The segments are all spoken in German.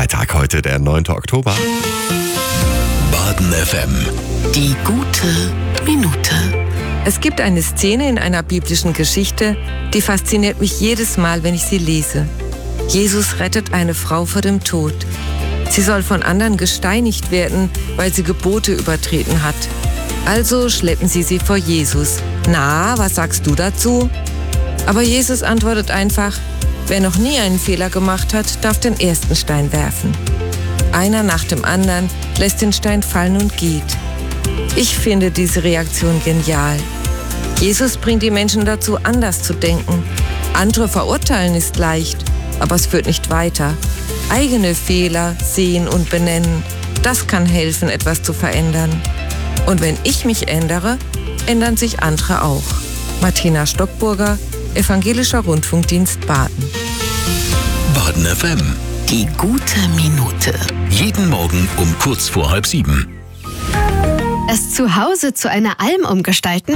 Freitag heute, der 9. Oktober. Baden FM. Die gute Minute. Es gibt eine Szene in einer biblischen Geschichte, die fasziniert mich jedes Mal, wenn ich sie lese. Jesus rettet eine Frau vor dem Tod. Sie soll von anderen gesteinigt werden, weil sie Gebote übertreten hat. Also schleppen sie vor Jesus. Na, was sagst du dazu? Aber Jesus antwortet einfach: Wer noch nie einen Fehler gemacht hat, darf den ersten Stein werfen. Einer nach dem anderen lässt den Stein fallen und geht. Ich finde diese Reaktion genial. Jesus bringt die Menschen dazu, anders zu denken. Andere verurteilen ist leicht, aber es führt nicht weiter. Eigene Fehler sehen und benennen, das kann helfen, etwas zu verändern. Und wenn ich mich ändere, ändern sich andere auch. Martina Stockburger, Evangelischer Rundfunkdienst Baden. Baden FM. Die gute Minute. Jeden Morgen um kurz vor 6:30. Es zu Hause zu einer Alm umgestalten?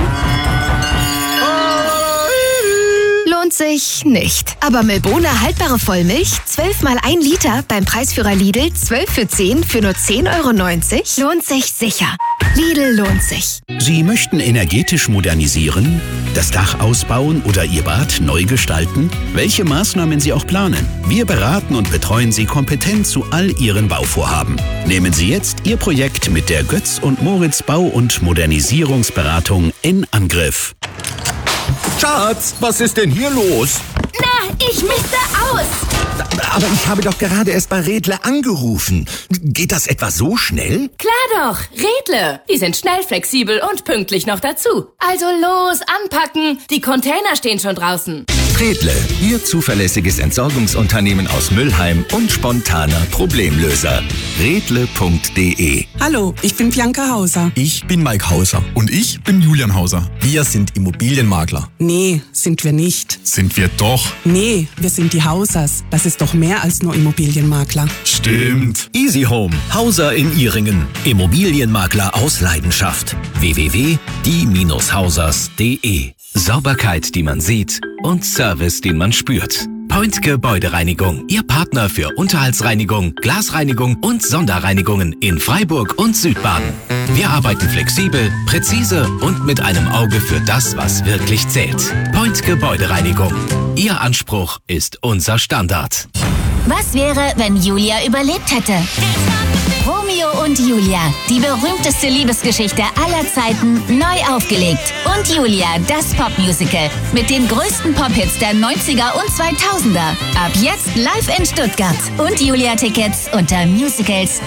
Lohnt sich nicht. Aber Milbona haltbare Vollmilch, 12 mal 1 Liter beim Preisführer Lidl, 12 für 10 für nur 10,90 €, lohnt sich sicher. Lidl lohnt sich. Sie möchten energetisch modernisieren, das Dach ausbauen oder Ihr Bad neu gestalten? Welche Maßnahmen Sie auch planen, wir beraten und betreuen Sie kompetent zu all Ihren Bauvorhaben. Nehmen Sie jetzt Ihr Projekt mit der Götz und Moritz Bau- und Modernisierungsberatung in Angriff. Schatz, was ist denn hier los? Na, ich misste aus. Aber ich habe doch gerade erst bei Redle angerufen. Geht das etwa so schnell? Klar doch, Redle. Die sind schnell, flexibel und pünktlich noch dazu. Also los, anpacken. Die Container stehen schon draußen. Redle, Ihr zuverlässiges Entsorgungsunternehmen aus Mülheim und spontaner Problemlöser. Redle.de. Hallo, ich bin Bianca Hauser. Ich bin Mike Hauser. Und ich bin Julian Hauser. Wir sind Immobilienmakler. Nee, sind wir nicht. Sind wir doch. Nee, wir sind die Hausers. Das ist doch mehr als nur Immobilienmakler. Stimmt. Easy Home. Hauser in Ihringen. Immobilienmakler aus Leidenschaft. www.die-hausers.de. Sauberkeit, die man sieht, und Service, den man spürt. Point Gebäudereinigung. Ihr Partner für Unterhaltsreinigung, Glasreinigung und Sonderreinigungen in Freiburg und Südbaden. Wir arbeiten flexibel, präzise und mit einem Auge für das, was wirklich zählt. Point Gebäudereinigung. Ihr Anspruch ist unser Standard. Was wäre, wenn Julia überlebt hätte? Romeo und Julia, die berühmteste Liebesgeschichte aller Zeiten, neu aufgelegt. Und Julia, das Popmusical mit den größten Pop-Hits der 90er und 2000er. Ab jetzt live in Stuttgart. Und Julia-Tickets unter musicals.de.